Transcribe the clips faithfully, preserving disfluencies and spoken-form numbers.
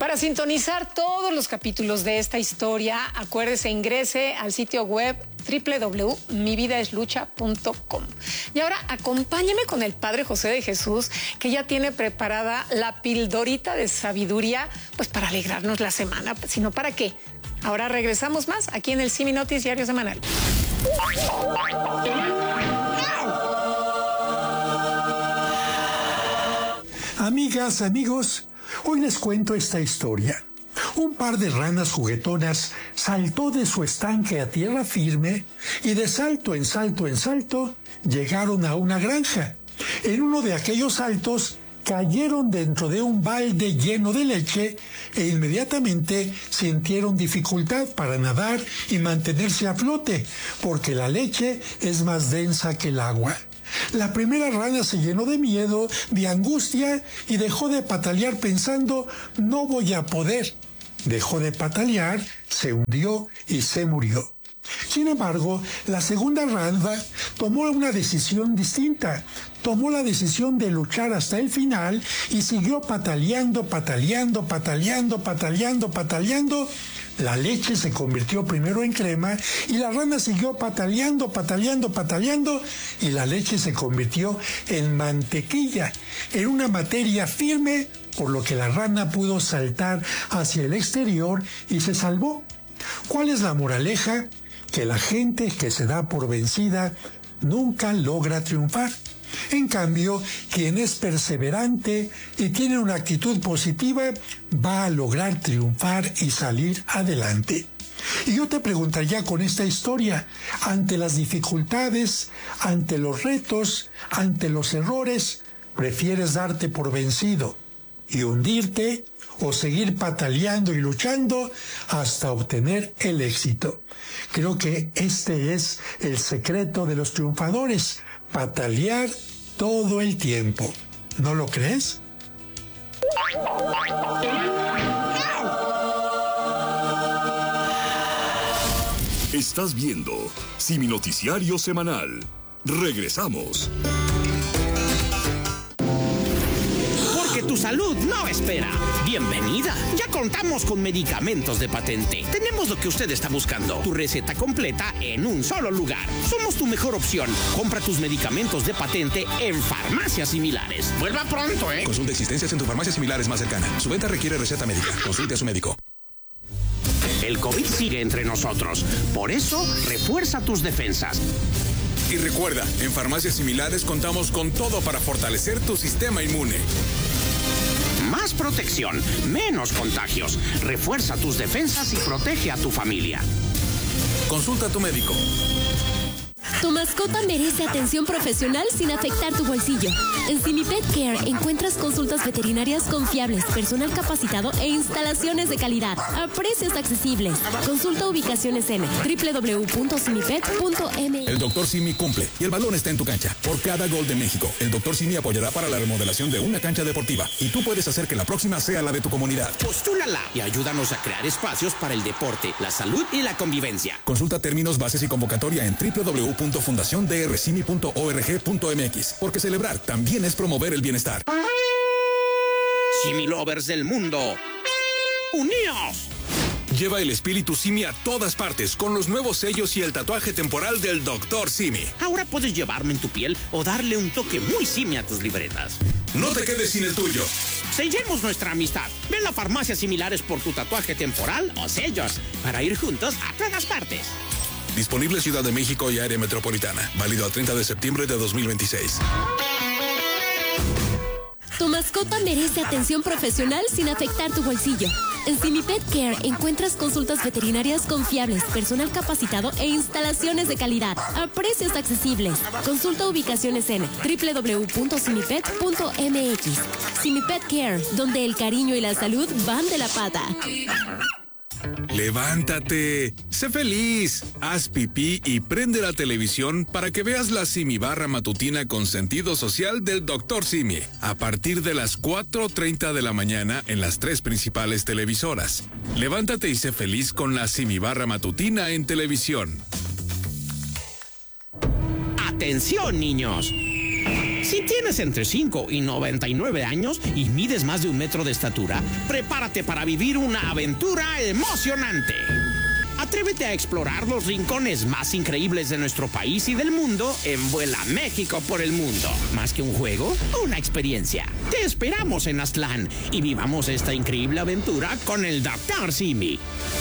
Para sintonizar todos los capítulos de esta historia, acuérdese, ingrese al sitio web doble u doble u doble u punto mi vida es lucha punto com. Y ahora acompáñeme con el Padre José de Jesús, que ya tiene preparada la pildorita de sabiduría, pues para alegrarnos la semana, sino para qué. Ahora regresamos más aquí en el Simi Notis Diario Semanal. Amigas, amigos, hoy les cuento esta historia. Un par de ranas juguetonas saltó de su estanque a tierra firme y de salto en salto en salto llegaron a una granja. En uno de aquellos saltos cayeron dentro de un balde lleno de leche e inmediatamente sintieron dificultad para nadar y mantenerse a flote, porque la leche es más densa que el agua. La primera rana se llenó de miedo, de angustia y dejó de patalear pensando, no voy a poder. Dejó de patalear, se hundió y se murió. Sin embargo, la segunda rana tomó una decisión distinta. Tomó la decisión de luchar hasta el final y siguió pataleando, pataleando, pataleando, pataleando, pataleando. La leche se convirtió primero en crema y la rana siguió pataleando, pataleando, pataleando y la leche se convirtió en mantequilla, en una materia firme, por lo que la rana pudo saltar hacia el exterior y se salvó. ¿Cuál es la moraleja? Que la gente que se da por vencida nunca logra triunfar. En cambio, quien es perseverante y tiene una actitud positiva va a lograr triunfar y salir adelante. Y yo te preguntaría con esta historia, ante las dificultades, ante los retos, ante los errores, ¿prefieres darte por vencido y hundirte o seguir pataleando y luchando hasta obtener el éxito? Creo que este es el secreto de los triunfadores, patalear todo el tiempo. ¿No lo crees? Estás viendo Simi Noticiario Semanal. Regresamos. Porque tu salud no espera. Bienvenida. Ya contamos con medicamentos de patente. Tenemos lo que usted está buscando. Tu receta completa en un solo lugar. Somos tu mejor opción. Compra tus medicamentos de patente en farmacias similares. Vuelva pronto, ¿eh? Consulta existencias en tu farmacia similares más cercana. Su venta requiere receta médica. Consulte a su médico. El COVID sigue entre nosotros. Por eso, refuerza tus defensas. Y recuerda, en farmacias similares contamos con todo para fortalecer tu sistema inmune. Más protección, menos contagios. Refuerza tus defensas y protege a tu familia. Consulta a tu médico. Tu mascota merece atención profesional sin afectar tu bolsillo. En Simipet Care encuentras consultas veterinarias confiables, personal capacitado e instalaciones de calidad a precios accesibles. Consulta ubicaciones en doble u doble u doble u punto simipet punto m x. El doctor Simi cumple y el balón está en tu cancha. Por cada gol de México, el doctor Simi apoyará para la remodelación de una cancha deportiva y tú puedes hacer que la próxima sea la de tu comunidad. Postúlala y ayúdanos a crear espacios para el deporte, la salud y la convivencia. Consulta términos, bases y convocatoria en doble u doble u doble u punto fundación d r simi punto org punto m x, porque celebrar también es promover el bienestar. Simi Lovers del mundo, ¡uníos! Lleva el espíritu Simi a todas partes con los nuevos sellos y el tatuaje temporal del doctor Simi. Ahora puedes llevarme en tu piel o darle un toque muy Simi a tus libretas. No te quedes sin el tuyo. Sellemos nuestra amistad. Ven a farmacias similares por tu tatuaje temporal o sellos para ir juntos a todas partes. Disponible Ciudad de México y área metropolitana. Válido al treinta de septiembre de dos mil veintiséis. Tu mascota merece atención profesional sin afectar tu bolsillo. En Simipet Care encuentras consultas veterinarias confiables, personal capacitado e instalaciones de calidad a precios accesibles. Consulta ubicaciones en doble u doble u doble u punto simipet punto m x. Simipet Care, donde el cariño y la salud van de la pata. ¡Levántate! ¡Sé feliz! Haz pipí y prende la televisión para que veas la Simi Barra matutina con sentido social del doctor Simi. A partir de las cuatro treinta de la mañana en las tres principales televisoras. Levántate y sé feliz con la Simi Barra matutina en televisión. ¡Atención, niños! Si tienes entre cinco y noventa y nueve años y mides más de un metro de estatura, prepárate para vivir una aventura emocionante. Atrévete a explorar los rincones más increíbles de nuestro país y del mundo en Vuela México por el Mundo. Más que un juego, una experiencia. Te esperamos en Aztlán y vivamos esta increíble aventura con el doctor Simi.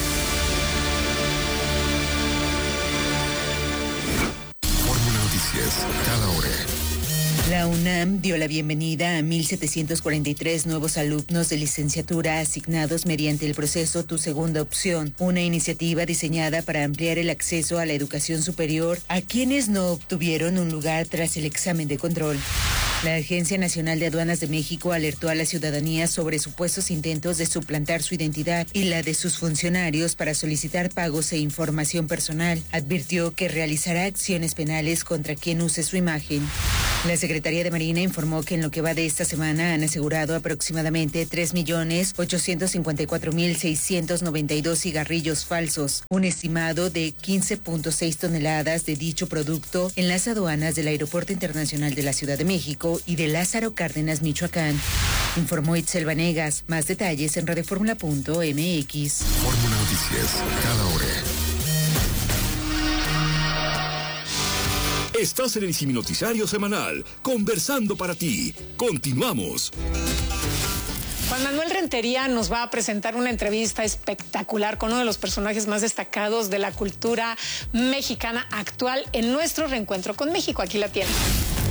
Fórmula Noticias, cada hora. La UNAM dio la bienvenida a mil setecientos cuarenta y tres nuevos alumnos de licenciatura asignados mediante el proceso Tu Segunda Opción, una iniciativa diseñada para ampliar el acceso a la educación superior a quienes no obtuvieron un lugar tras el examen de control. La Agencia Nacional de Aduanas de México alertó a la ciudadanía sobre supuestos intentos de suplantar su identidad y la de sus funcionarios para solicitar pagos e información personal. Advirtió que realizará acciones penales contra quien use su imagen. La Secretaría de Marina informó que en lo que va de esta semana han asegurado aproximadamente tres millones ochocientos cincuenta y cuatro mil seiscientos noventa y dos cigarrillos falsos, un estimado de quince punto seis toneladas de dicho producto en las aduanas del Aeropuerto Internacional de la Ciudad de México y de Lázaro Cárdenas, Michoacán. Informó Itzel Vanegas. Más detalles en radioformula punto m x. Fórmula Noticias, cada hora. Estás en el Siminoticiario Semanal, conversando para ti. Continuamos. Juan Manuel Rentería nos va a presentar una entrevista espectacular con uno de los personajes más destacados de la cultura mexicana actual en nuestro reencuentro con México. Aquí la tiene.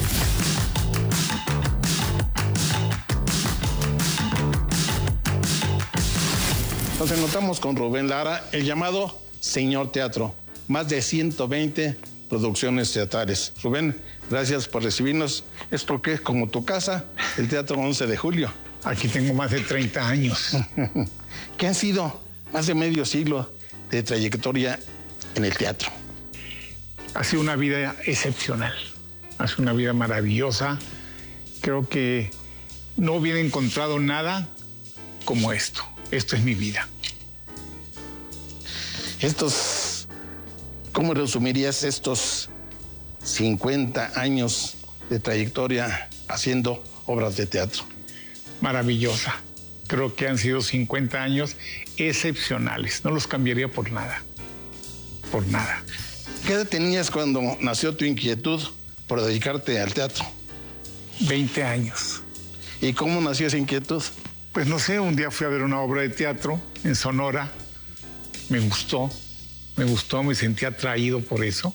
Nos encontramos con Rubén Lara, el llamado Señor Teatro. Más de ciento veinte producciones teatrales. Rubén, gracias por recibirnos. Es porque es como tu casa, el Teatro once de julio. Aquí tengo más de treinta años. ¿Qué han sido más de medio siglo de trayectoria en el teatro? Ha sido una vida excepcional. Ha sido una vida maravillosa. Creo que no hubiera encontrado nada como esto. Esto es mi vida. Estos, ¿cómo resumirías estos cincuenta años de trayectoria haciendo obras de teatro? Maravillosa. Creo que han sido cincuenta años excepcionales. No los cambiaría por nada. Por nada. ¿Qué edad tenías cuando nació tu inquietud por dedicarte al teatro? veinte años. ¿Y cómo nació esa inquietud? Pues no sé, un día fui a ver una obra de teatro en Sonora. Me gustó, me gustó, me sentí atraído por eso.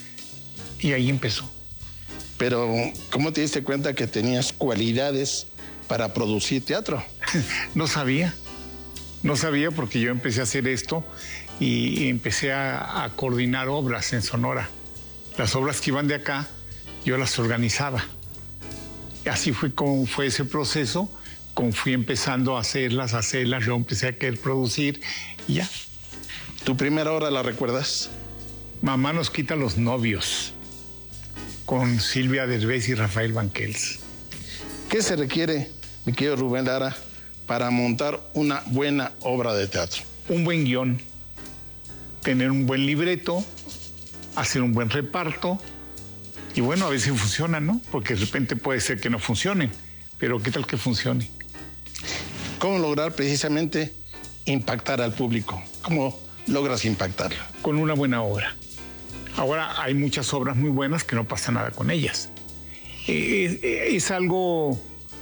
Y ahí empezó. Pero, ¿cómo te diste cuenta que tenías cualidades para producir teatro? No sabía. No sabía porque yo empecé a hacer esto y empecé a, a coordinar obras en Sonora. Las obras que iban de acá, yo las organizaba. Y así fue como fue ese proceso. Como fui empezando a hacerlas, a hacerlas, yo empecé a querer producir y ya. ¿Tu primera obra la recuerdas? Mamá nos quita los novios, con Silvia Derbez y Rafael Banquels. ¿Qué se requiere, mi querido Rubén Lara, para montar una buena obra de teatro? Un buen guión, tener un buen libreto, hacer un buen reparto y bueno, a veces funciona, ¿no? Porque de repente puede ser que no funcione, pero ¿qué tal que funcione? ¿Cómo lograr precisamente impactar al público? ¿Cómo logras impactarlo? Con una buena obra. Ahora hay muchas obras muy buenas que no pasa nada con ellas. Es, es algo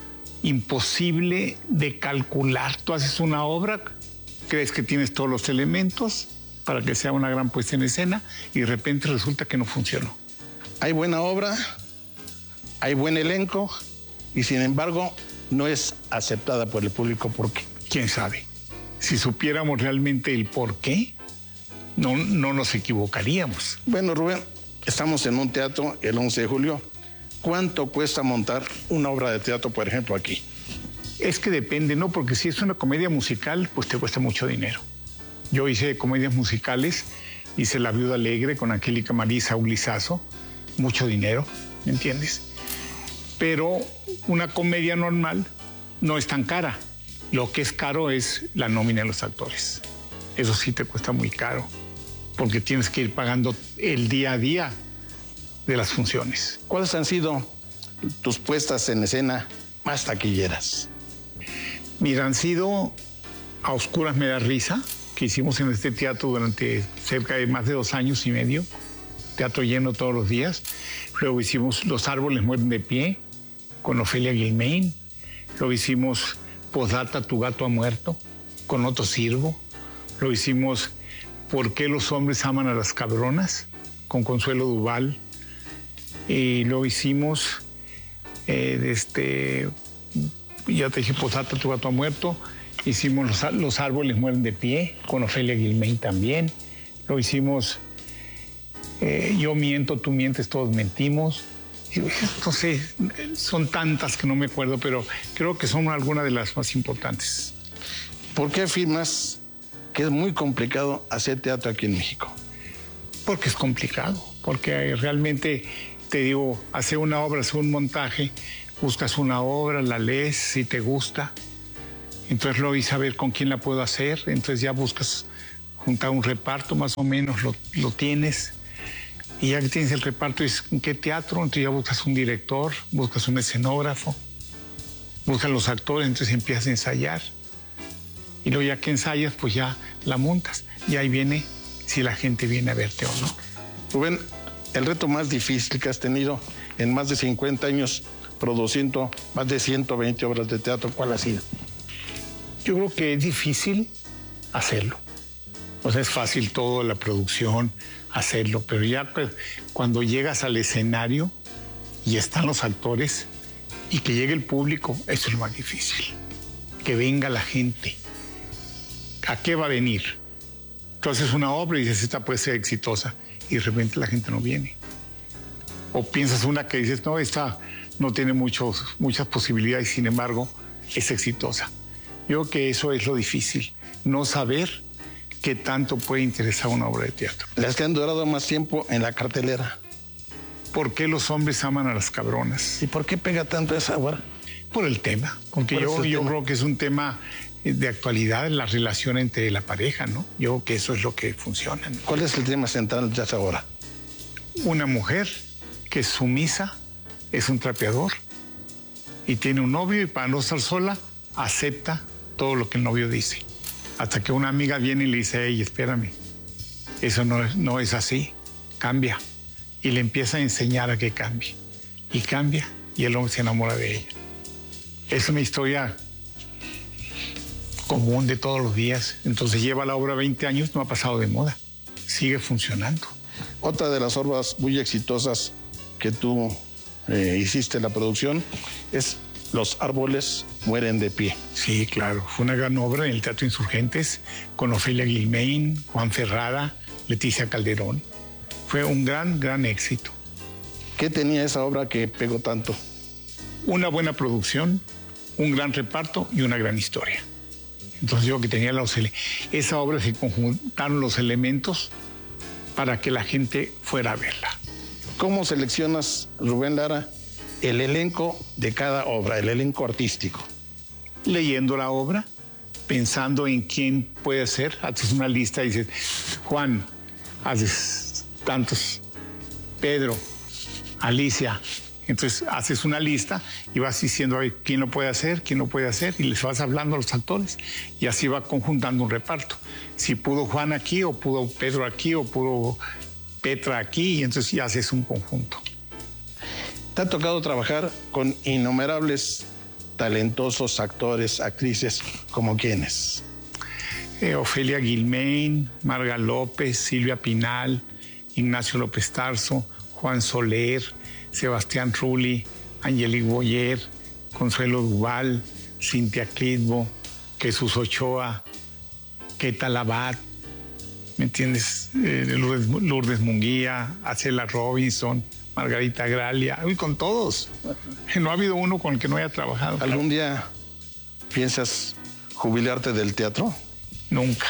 imposible de calcular. Tú haces una obra, crees que tienes todos los elementos para que sea una gran puesta en escena y de repente resulta que no funcionó. Hay buena obra, hay buen elenco y sin embargo no es aceptada por el público. ¿Por qué? ¿Quién sabe? Si supiéramos realmente el por qué, no, no nos equivocaríamos. Bueno, Rubén, estamos en un teatro el once de julio. ¿Cuánto cuesta montar una obra de teatro, por ejemplo, aquí? Es que depende, ¿no? Porque si es una comedia musical, pues te cuesta mucho dinero. Yo hice comedias musicales, hice La Viuda Alegre con Angélica María y Saúl Lizazo, mucho dinero, ¿me entiendes? Pero una comedia normal no es tan cara. Lo que es caro es la nómina de los actores. Eso sí te cuesta muy caro, porque tienes que ir pagando el día a día de las funciones. ¿Cuáles han sido tus puestas en escena más taquilleras? Mira, han sido A Oscuras me da risa, que hicimos en este teatro durante cerca de más de dos años y medio, teatro lleno todos los días. Luego hicimos Los árboles mueren de pie, con Ofelia Guilmain. Luego hicimos Posdata, tu gato ha muerto, con Otto Sirgo. Luego hicimos ¿Por qué los hombres aman a las cabronas?, con Consuelo Duval. Y luego hicimos, eh, este, ya te dije, Posdata, tu gato ha muerto. Hicimos los, los árboles mueren de pie, con Ofelia Guilmain también. Luego hicimos eh, Yo miento, tú mientes, todos mentimos. Entonces, son tantas que no me acuerdo, pero creo que son algunas de las más importantes. ¿Por qué afirmas que es muy complicado hacer teatro aquí en México? Porque es complicado, porque realmente, te digo, hacer una obra, hacer un montaje, buscas una obra, la lees, si te gusta, entonces luego y saber con quién la puedo hacer, entonces ya buscas juntar un reparto, más o menos lo, lo tienes, y ya que tienes el reparto, dices, ¿en qué teatro? Entonces ya buscas un director, buscas un escenógrafo, buscas los actores, entonces empiezas a ensayar, y luego ya que ensayas, pues ya la montas, y ahí viene si la gente viene a verte o no. Rubén, el reto más difícil que has tenido en más de cincuenta años produciendo más de ciento veinte obras de teatro, ¿cuál ha sido? Yo creo que es difícil hacerlo. O sea, es fácil todo, la producción, hacerlo, pero ya pues, cuando llegas al escenario y están los actores y que llegue el público, eso es lo más difícil. Que venga la gente. ¿A qué va a venir? Tú haces una obra y dices, esta puede ser exitosa, y de repente la gente no viene. O piensas una que dices, no, esta no tiene muchos, muchas posibilidades, sin embargo, es exitosa. Yo creo que eso es lo difícil, no saber qué tanto puede interesar una obra de teatro. Las que han durado más tiempo en la cartelera. ¿Por qué los hombres aman a las cabronas? ¿Y por qué pega tanto esa obra? Por el tema, porque Por yo, yo tema. creo que es un tema de actualidad, la relación entre la pareja, ¿no? Yo creo que eso es lo que funciona, ¿no? ¿Cuál es el tema central de esa obra? Una mujer que es sumisa, es un trapeador y tiene un novio, y para no estar sola, acepta todo lo que el novio dice. Hasta que una amiga viene y le dice, hey, espérame, eso no es, no es así, cambia. Y le empieza a enseñar a que cambie. Y cambia, y el hombre se enamora de ella. Es una historia común de todos los días. Entonces lleva la obra veinte años, no ha pasado de moda. Sigue funcionando. Otra de las obras muy exitosas que tú eh, hiciste en la producción es Los árboles mueren de pie. Sí, claro. Fue una gran obra en el Teatro Insurgentes con Ofelia Guilmain, Juan Ferrara, Leticia Calderón. Fue un gran, gran éxito. ¿Qué tenía esa obra que pegó tanto? Una buena producción, un gran reparto y una gran historia. Entonces yo que tenía los ele- esa obra se conjuntaron los elementos para que la gente fuera a verla. ¿Cómo seleccionas, Rubén Lara, el elenco de cada obra, el elenco artístico? Leyendo la obra, pensando en quién puede ser, haces una lista y dices, Juan, haces tantos, Pedro, Alicia. Entonces haces una lista y vas diciendo a ver, quién lo puede hacer, quién lo puede hacer, y les vas hablando a los actores, y así va conjuntando un reparto. Si pudo Juan aquí, o pudo Pedro aquí, o pudo Petra aquí, y entonces ya haces un conjunto. Te ha tocado trabajar con innumerables talentosos actores, actrices, ¿como quiénes? Eh, Ofelia Guilmain, Marga López, Silvia Pinal, Ignacio López Tarso, Juan Soler, Sebastián Rulli, Angelique Boyer, Consuelo Duval, Cintia Clitbo, Jesús Ochoa, Keta Labat, ¿me entiendes? Eh, Lourdes, Lourdes Munguía, Acela Robinson, Margarita Gralia, y con todos. No ha habido uno con el que no haya trabajado. ¿Algún día piensas jubilarte del teatro? Nunca.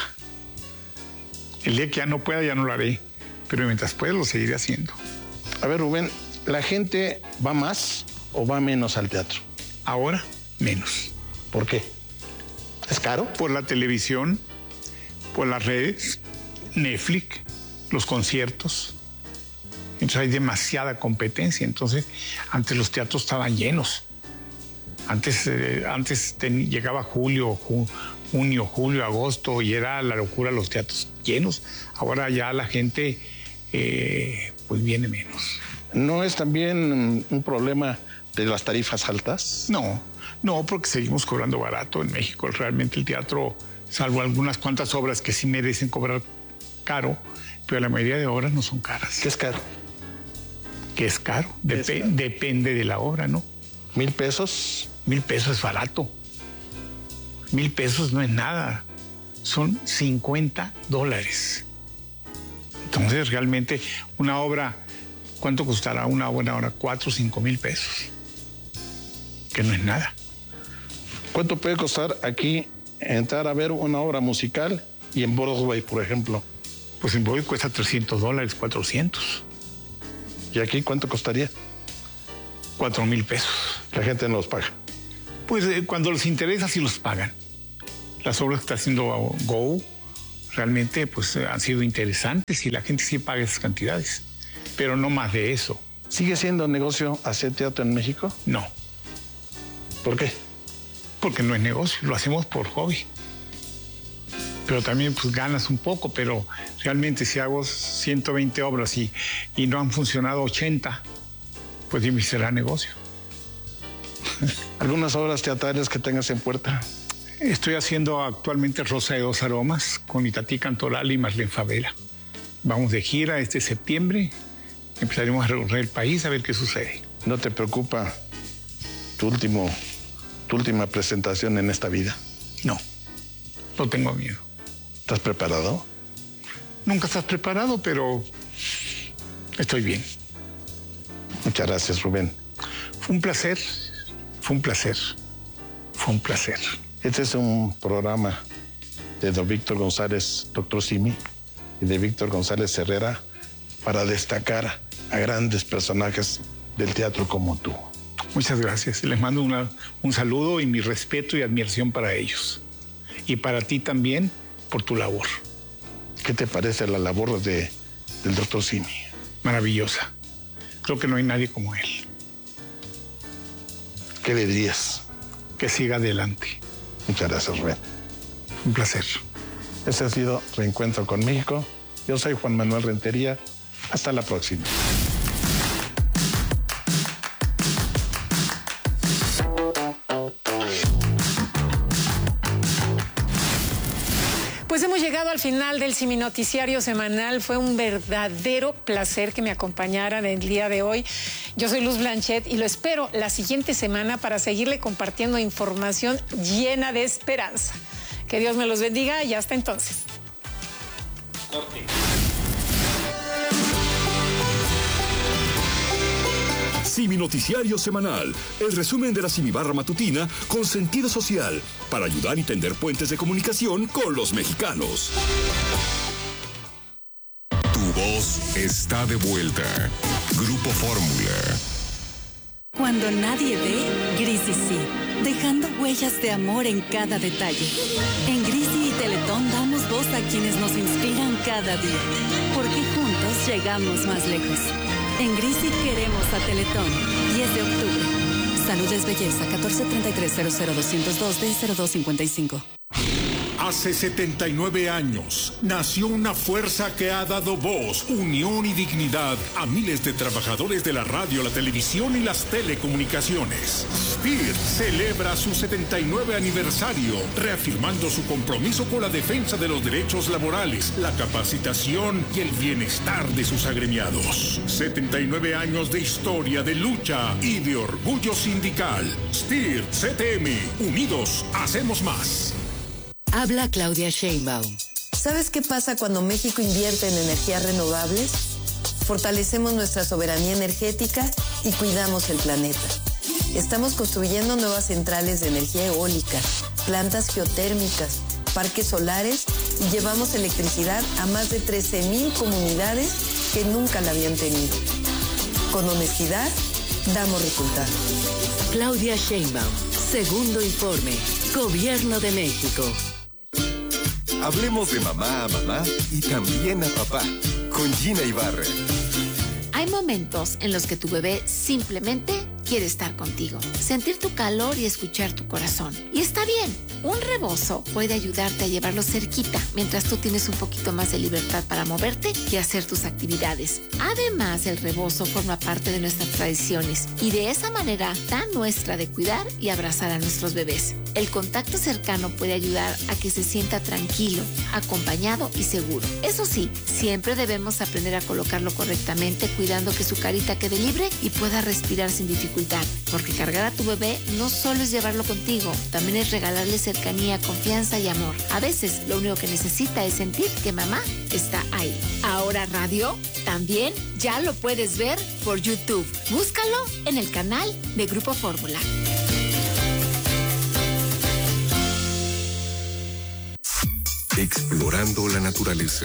El día que ya no pueda, ya no lo haré. Pero mientras pueda, lo seguiré haciendo. A ver, Rubén, ¿la gente va más o va menos al teatro? Ahora, menos. ¿Por qué? ¿Es caro? Por la televisión, por las redes, Netflix, los conciertos. Entonces hay demasiada competencia. Entonces, antes los teatros estaban llenos. Antes, eh, antes ten, llegaba julio, ju, junio, julio, agosto y era la locura los teatros llenos. Ahora ya la gente eh, pues viene menos. ¿No es también un problema de las tarifas altas? No, no, porque seguimos cobrando barato en México. Realmente el teatro, salvo algunas cuantas obras que sí merecen cobrar caro, pero la mayoría de obras no son caras. ¿Qué es caro? ¿Qué es caro? Dep- es caro? Depende de la obra, ¿no? ¿Mil pesos? Mil pesos es barato. Mil pesos no es nada. Son cincuenta dólares. Entonces, realmente, una obra, ¿cuánto costará una buena obra? Cuatro o cinco mil pesos. Que no es nada. ¿Cuánto puede costar aquí entrar a ver una obra musical y en Broadway, por ejemplo? Pues en Broadway cuesta trescientos dólares, cuatrocientos. ¿Y aquí cuánto costaría? Cuatro mil pesos. La gente no los paga. Pues eh, cuando les interesa sí los pagan. Las obras que está haciendo Go realmente pues eh, han sido interesantes y la gente sí paga esas cantidades. Pero no más de eso. ¿Sigue siendo negocio hacer teatro en México? No. ¿Por qué? Porque no es negocio, lo hacemos por hobby. Pero también pues ganas un poco, pero realmente si hago ciento veinte obras y, y no han funcionado ochenta, pues dime si será negocio. ¿Algunas obras teatrales que tengas en puerta? Estoy haciendo actualmente Rosa de dos Aromas con Itatí Cantoral y Marlene Favela. Vamos de gira este septiembre, empezaremos a recorrer el país a ver qué sucede. ¿No te preocupa tu, último, tu última presentación en esta vida? No, no tengo miedo. ¿Estás preparado? Nunca estás preparado, pero estoy bien. Muchas gracias, Rubén. Fue un placer, fue un placer, fue un placer. Este es un programa de don Víctor González, doctor Simi, y de Víctor González Herrera para destacar a grandes personajes del teatro como tú. Muchas gracias. Les mando una, un saludo y mi respeto y admiración para ellos. Y para ti también por tu labor. ¿Qué te parece la labor de, del doctor Simi? Maravillosa. Creo que no hay nadie como él. ¿Qué le dirías? Que siga adelante. Muchas gracias, Rubén. Un placer. Este ha sido Reencuentro con México. Yo soy Juan Manuel Rentería. Hasta la próxima. Pues hemos llegado al final del Simi Noticiario Semanal. Fue un verdadero placer que me acompañaran el día de hoy. Yo soy Luz Blanchet y lo espero la siguiente semana para seguirle compartiendo información llena de esperanza. Que Dios me los bendiga y hasta entonces. Corte. Simi Noticiario Semanal, el resumen de la Simibarra Matutina con sentido social para ayudar y tender puentes de comunicación con los mexicanos. Tu voz está de vuelta. Grupo Fórmula. Cuando nadie ve, Grisi sí, dejando huellas de amor en cada detalle. En Grisi y Teletón damos voz a quienes nos inspiran cada día, porque juntos llegamos más lejos. En Grisi queremos a Teletón. diez de octubre. Salud es belleza. catorce treinta y tres cero cero doscientos dos D cero dos cincuenta y cinco. Hace setenta y nueve años nació una fuerza que ha dado voz, unión y dignidad a miles de trabajadores de la radio, la televisión y las telecomunicaciones. S P I R celebra su setenta y nueve aniversario, reafirmando su compromiso con la defensa de los derechos laborales, la capacitación y el bienestar de sus agremiados. setenta y nueve años de historia, de lucha y de orgullo sindical. S P I R C T M, unidos hacemos más. Habla Claudia Sheinbaum. ¿Sabes qué pasa cuando México invierte en energías renovables? Fortalecemos nuestra soberanía energética y cuidamos el planeta. Estamos construyendo nuevas centrales de energía eólica, plantas geotérmicas, parques solares y llevamos electricidad a más de trece mil comunidades que nunca la habían tenido. Con honestidad, damos resultados. Claudia Sheinbaum, segundo informe, Gobierno de México. Hablemos de mamá a mamá y también a papá, con Gina Ibarra. Hay Hay momentos en los que tu bebé simplemente quiere estar contigo, sentir tu calor y escuchar tu corazón. Y está bien, un rebozo puede ayudarte a llevarlo cerquita mientras tú tienes un poquito más de libertad para moverte y hacer tus actividades. Además, el rebozo forma parte de nuestras tradiciones y de esa manera tan nuestra de cuidar y abrazar a nuestros bebés. El contacto cercano puede ayudar a que se sienta tranquilo, acompañado y seguro. Eso sí, siempre debemos aprender a colocarlo correctamente, cuidando que su carita quede libre y pueda respirar sin dificultad. Porque cargar a tu bebé no solo es llevarlo contigo, también es regalarle cercanía, confianza y amor. A veces lo único que necesita es sentir que mamá está ahí. Ahora Radio también ya lo puedes ver por YouTube. Búscalo en el canal de Grupo Fórmula. Explorando la naturaleza.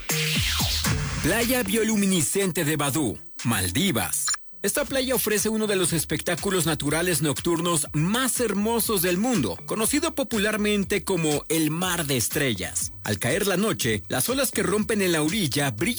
Playa bioluminiscente de Badú, Maldivas. Esta playa ofrece uno de los espectáculos naturales nocturnos más hermosos del mundo, conocido popularmente como el Mar de Estrellas. Al caer la noche, las olas que rompen en la orilla brillan